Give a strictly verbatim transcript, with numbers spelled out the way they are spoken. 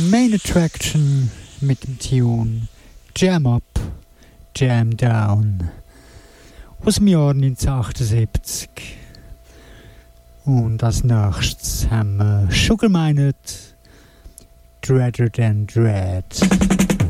Main Attraction mit dem Tune Jam Up, Jam Down aus dem Jahr neunzehnhundertachtundsiebzig. Und als nächstes haben wir Sugar Minott, Dreader Than Dread.